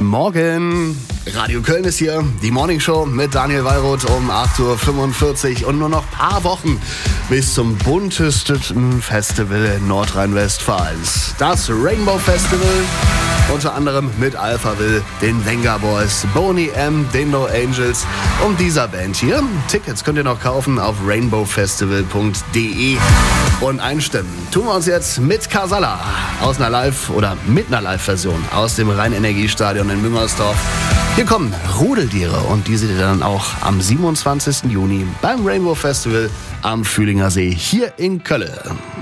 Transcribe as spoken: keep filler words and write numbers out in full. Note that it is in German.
Morgen. Radio Köln ist hier, die Morning Show mit Daniel Wallroth um acht Uhr fünfundvierzig und nur noch ein paar Wochen bis zum buntesten Festival Nordrhein-Westfalens. Das Rainbow Festival, unter anderem mit Alphaville, den Venga Boys, Boney M., den No Angels und dieser Band hier. Tickets könnt ihr noch kaufen auf rainbowfestival punkt de und einstimmen. Tun wir uns jetzt mit Casala aus einer Live- oder mit einer Live-Version aus dem Rhein-Energiestadion in Müngersdorf. Hier kommen Rudeltiere und die seht ihr dann auch am siebenundzwanzigsten Juni beim Rainbow Festival am Fühlinger See hier in Köln.